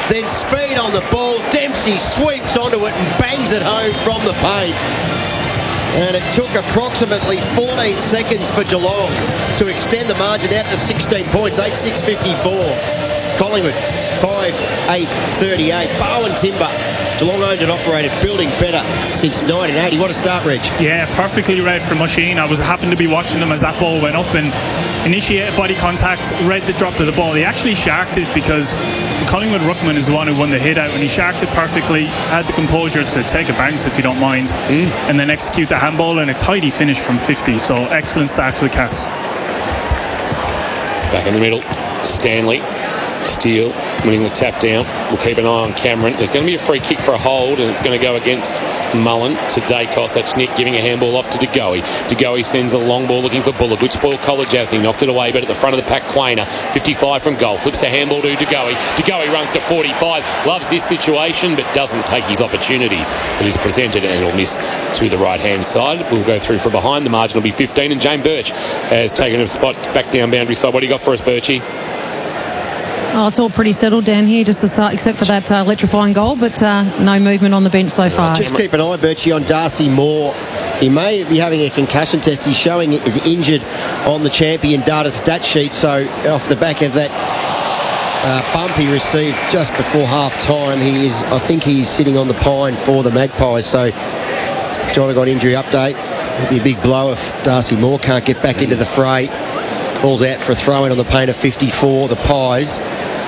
then speed on the ball. Dempsey sweeps onto it and bangs it home from the paint. And it took approximately 14 seconds for Geelong to extend the margin out to 16 points, 8-6-54. Collingwood, 5-8-38. Bowen Timber, Geelong owned and operated, building better since 1980. What a start, Reg. Yeah, perfectly read from Machine. I was happened to be watching them as that ball went up and initiated body contact, read the drop of the ball. He actually sharked it because Collingwood ruckman is the one who won the hit out, and he sharked it perfectly, had the composure to take a bounce, if you don't mind, and then execute the handball, and a tidy finish from 50. So excellent start for the Cats. Back in the middle, Stanley. Steele winning the tap down. We'll keep an eye on Cameron. There's going to be a free kick for a hold, and it's going to go against Mullen to Dacos. That's Nick giving a handball off to De Goey. De Goey sends a long ball looking for Buller. Good spoil Collar Jasny. Knocked it away, but at the front of the pack, Quainer. 55 from goal. Flips a handball to De Goey. De Goey runs to 45. Loves this situation, but doesn't take his opportunity that is presented, and it'll miss to the right-hand side. We'll go through from behind. The margin will be 15, and Jane Birch has taken a spot back down boundary side. What do you got for us, Birchie? Oh, it's all pretty settled down here, just to start, except for that electrifying goal, but no movement on the bench so far. Just keep an eye, Birchie, on Darcy Moore. He may be having a concussion test. He's showing it is injured on the champion data stat sheet, so off the back of that bump he received just before half-time, I think he's sitting on the pine for the Magpies, so John got injury update. It'll be a big blow if Darcy Moore can't get back into the fray. Ball's out for a throw-in on the paint of 54, the Pies.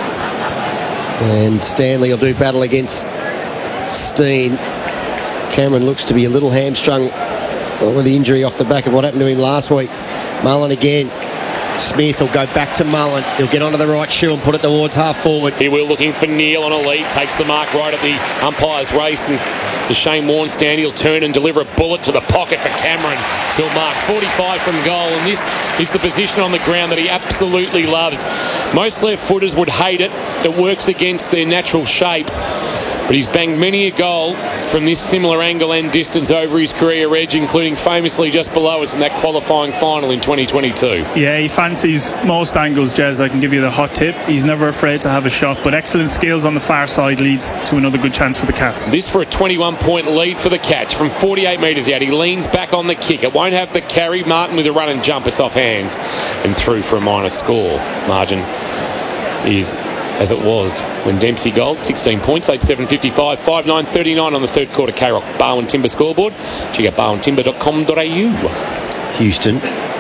And Stanley will do battle against Steen. Cameron looks to be a little hamstrung with the injury off the back of what happened to him last week. Mullen again. Smith will go back to Mullen. He'll get onto the right shoe and put it towards half forward. He will, looking for Neil on a lead. Takes the mark right at the umpire's race, and the Shane Warne stand. He'll turn and deliver a bullet to the pocket for Cameron. He'll mark 45 from goal, and this is the position on the ground that he absolutely loves. Most left footers would hate it. It works against their natural shape. But he's banged many a goal from this similar angle and distance over his career, Reg, including famously just below us in that qualifying final in 2022. Yeah, he fancies most angles, Jez. I can give you the hot tip. He's never afraid to have a shot, but excellent skills on the far side leads to another good chance for the Cats. This for a 21-point lead for the Cats from 48 metres out. He leans back on the kick. It won't have the carry. Martin with a run and jump. It's off hands and through for a minor score. Margin is as it was when Dempsey gold, 16 points, 8-7-55, 5-9-39 on the third quarter K-Rock Bowen Timber scoreboard. Check out bowentimber.com.au. Houston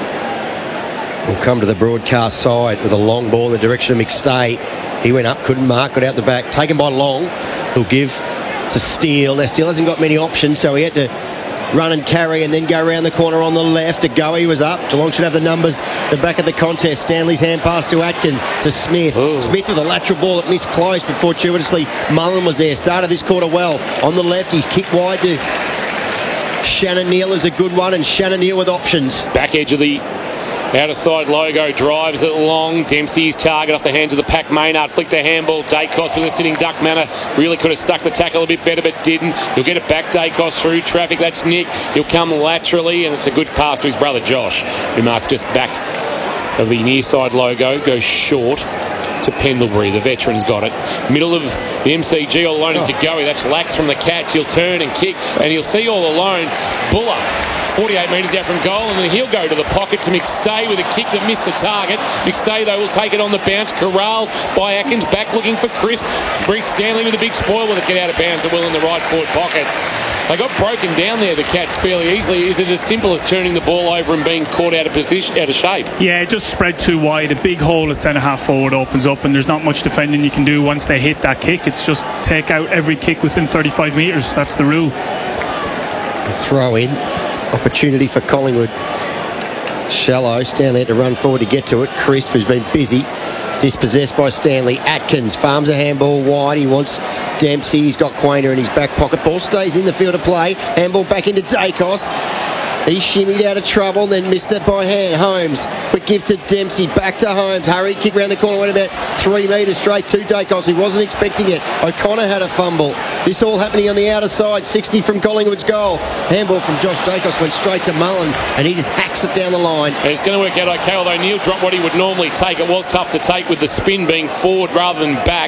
will come to the broadcast side with a long ball in the direction of McStay. He went up, couldn't mark, got out the back, taken by Long, who'll give to Steele. Now Steele hasn't got many options, so he had to run and carry and then go around the corner on the left. De Goey was up. Geelong should have the numbers. The back of the contest. Stanley's hand pass to Atkins, to Smith. Ooh. Smith with a lateral ball that missed close, but fortuitously Mullen was there. Started this quarter well. On the left, he's kicked wide to Shannon Neal is a good one, and Shannon Neal with options. Back edge of the outer side logo, drives it long. Dempsey's target off the hands of the pack. Maynard flicked a handball. Dacos was a sitting duck manner. Really could have stuck the tackle a bit better, but didn't. He'll get it back, Dacos, through traffic. That's Nick. He'll come laterally, and it's a good pass to his brother Josh, who marks just back of the near side logo. Goes short to Pendlebury. The veteran's got it. Middle of the MCG all alone is De Goey. That's Lax from the Cats. He'll turn and kick, and he'll see all alone Buller 48 metres out from goal, and then he'll go to the pocket to McStay with a kick that missed the target. McStay, though, will take it on the bounce. Corralled by Atkins, back looking for Crisp. Bree Stanley with a big spoil with it, get out of bounds. It will in the right forward pocket. They got broken down there, the Cats, fairly easily. Is it as simple as turning the ball over and being caught out of position, out of shape? Yeah, it just spread too wide. A big hole at centre half forward opens up, and there's not much defending you can do once they hit that kick. It's just take out every kick within 35 metres. That's the rule. Throw in. Opportunity for Collingwood. Shallow. Stanley had to run forward to get to it. Crisp, who's been busy. Dispossessed by Stanley. Atkins farms a handball wide. He wants Dempsey. He's got Quainer in his back pocket. Ball stays in the field of play. Handball back into Dacos. He shimmied out of trouble, then missed that by hand. Holmes, quick give to Dempsey, back to Holmes. Hurried kick around the corner, went about 3 metres straight to Dacos. He wasn't expecting it. O'Connor had a fumble. This all happening on the outer side. 60 from Collingwood's goal. Handball from Josh Dacos went straight to Mullen, and he just hacks it down the line. And it's going to work out okay, although Neil dropped what he would normally take. It was tough to take with the spin being forward rather than back.